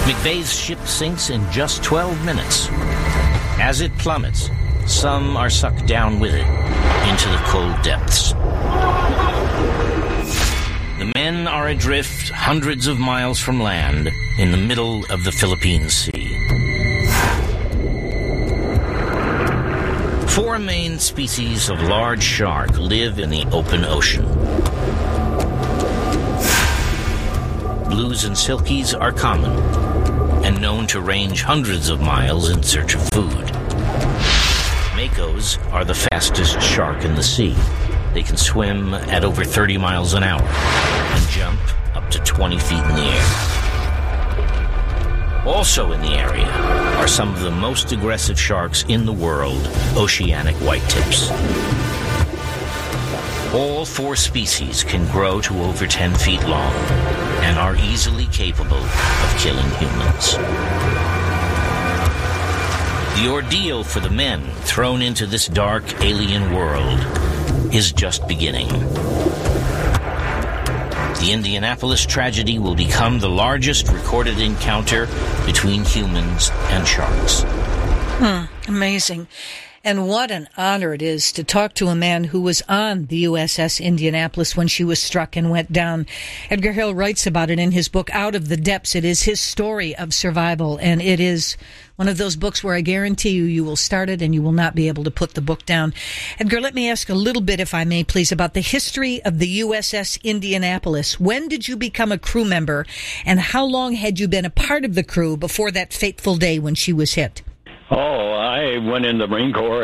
McVeigh's ship sinks in just 12 minutes. As it plummets, some are sucked down with it into the cold depths. The men are adrift hundreds of miles from land in the middle of the Philippine Sea. 4 main species of large shark live in the open ocean. Blues and silkies are common and known to range hundreds of miles in search of food. Makos are the fastest shark in the sea. They can swim at over 30 miles an hour and jump up to 20 feet in the air. Also in the area are some of the most aggressive sharks in the world, oceanic whitetips. All 4 species can grow to over 10 feet long and are easily capable of killing humans. The ordeal for the men thrown into this dark alien world is just beginning. The Indianapolis tragedy will become the largest recorded encounter between humans and sharks. Amazing. And what an honor it is to talk to a man who was on the USS Indianapolis when she was struck and went down. Edgar Hill writes about it in his book, Out of the Depths. It is his story of survival, and it is one of those books where I guarantee you will start it and you will not be able to put the book down. Edgar, let me ask a little bit, if I may, please, about the history of the USS Indianapolis. When did you become a crew member, and how long had you been a part of the crew before that fateful day when she was hit? Oh, I went in the Marine Corps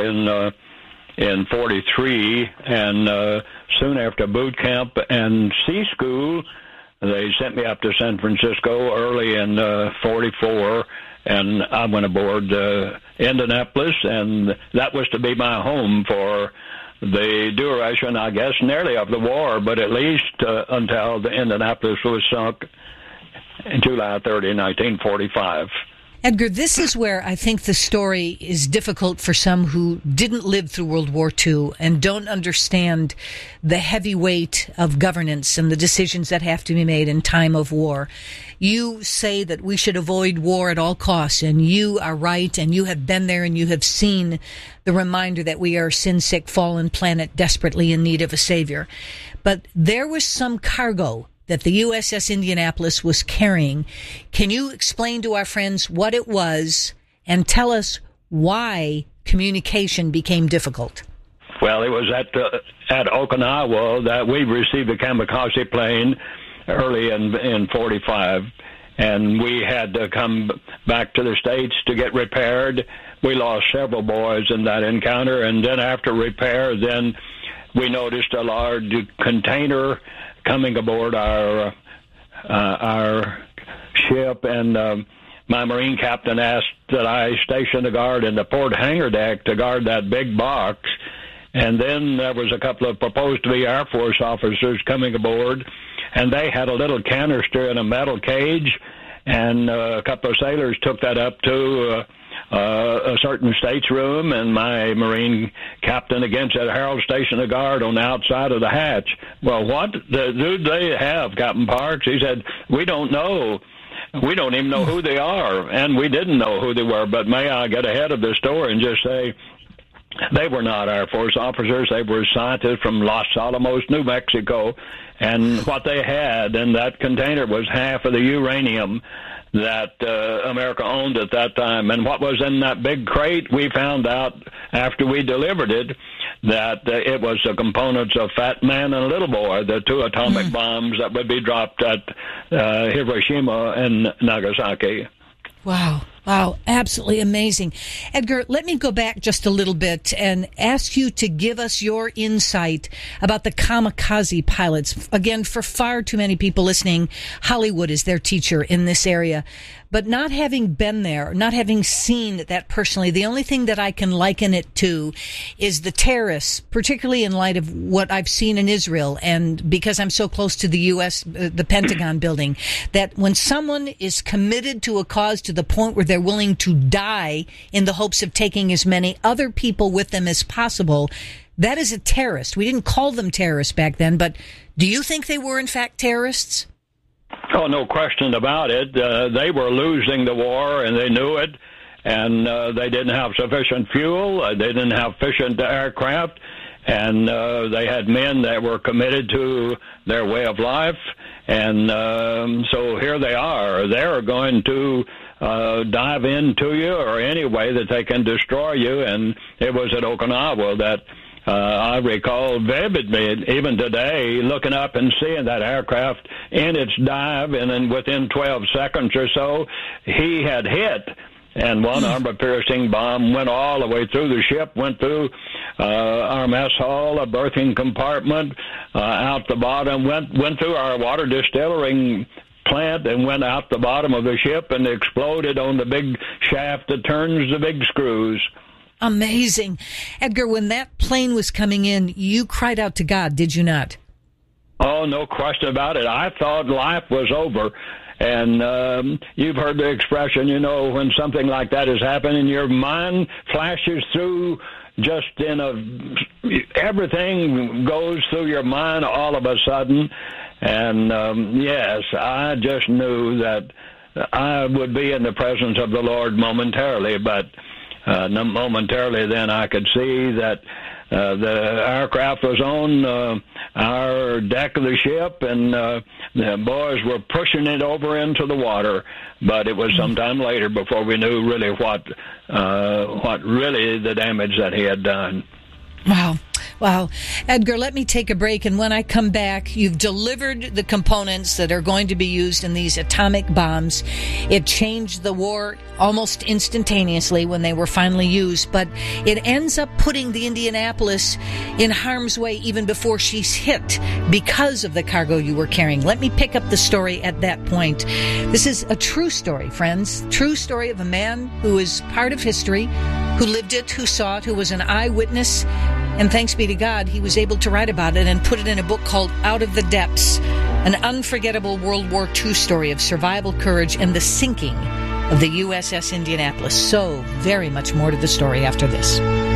in 43, and soon after boot camp and sea school, they sent me up to San Francisco early in 44, and I went aboard Indianapolis, and that was to be my home for the duration, I guess, nearly of the war, but at least until the Indianapolis was sunk in July 30, 1945. Edgar, this is where I think the story is difficult for some who didn't live through World War II and don't understand the heavy weight of governance and the decisions that have to be made in time of war. You say that we should avoid war at all costs, and you are right, and you have been there, and you have seen the reminder that we are a sin-sick, fallen planet desperately in need of a savior. But there was some cargo that the USS Indianapolis was carrying. Can you explain to our friends what it was and tell us why communication became difficult? Well, it was at Okinawa that we received a kamikaze plane early in 45, and we had to come back to the States to get repaired. We lost several boys in that encounter, and then after repair, then we noticed a large container coming aboard our ship, and my Marine captain asked that I station a guard in the port hangar deck to guard that big box. And then there was a couple of proposed to be Air Force officers coming aboard, and they had a little canister in a metal cage, and a couple of sailors took that up to a certain stateroom, and my Marine captain again said, Harold, station a guard on the outside of the hatch. Well, what do they have, Captain Parks? He said, we don't know. We don't even know who they are, and we didn't know who they were. But may I get ahead of the story and just say they were not Air Force officers. They were scientists from Los Alamos, New Mexico, and what they had in that container was half of the uranium that America owned at that time. And what was in that big crate, we found out after we delivered it that it was the components of Fat Man and Little Boy, the 2 atomic bombs that would be dropped at Hiroshima and Nagasaki. Wow. Wow, absolutely amazing. Edgar, let me go back just a little bit and ask you to give us your insight about the kamikaze pilots. Again, for far too many people listening, Hollywood is their teacher in this area. But not having been there, not having seen that personally, the only thing that I can liken it to is the terrorists, particularly in light of what I've seen in Israel, and because I'm so close to the U.S., the Pentagon building, that when someone is committed to a cause to the point where they're willing to die in the hopes of taking as many other people with them as possible, that is a terrorist. We didn't call them terrorists back then, but do you think they were in fact terrorists? Oh, no question about it. They were losing the war, and they knew it, and they didn't have sufficient fuel. They didn't have sufficient aircraft, and they had men that were committed to their way of life. And so here they are. They're going to dive into you or any way that they can destroy you. And it was at Okinawa that I recall vividly, even today, looking up and seeing that aircraft in its dive, and then within 12 seconds or so, he had hit. And one armor-piercing bomb went all the way through the ship, went through our mess hall, a berthing compartment, out the bottom, went through our water distilling plant and went out the bottom of the ship and exploded on the big shaft that turns the big screws. Amazing. Edgar, when that plane was coming in, you cried out to God, did you not? Oh, no question about it. I thought life was over. And you've heard the expression, when something like that is happening, your mind flashes through just everything goes through your mind all of a sudden. And yes, I just knew that I would be in the presence of the Lord momentarily, but momentarily then I could see that the aircraft was on our deck of the ship, and the boys were pushing it over into the water. But it was sometime later before we knew really what really the damage that he had done. Wow. Edgar, let me take a break, and when I come back, you've delivered the components that are going to be used in these atomic bombs. It changed the war almost instantaneously when they were finally used, but it ends up putting the Indianapolis in harm's way even before she's hit because of the cargo you were carrying. Let me pick up the story at that point. This is a true story, friends. True story of a man who is part of history, who lived it, who saw it, who was an eyewitness. And thanks be to God, he was able to write about it and put it in a book called Out of the Depths, an unforgettable World War II story of survival, courage, and the sinking of the USS Indianapolis. So very much more to the story after this.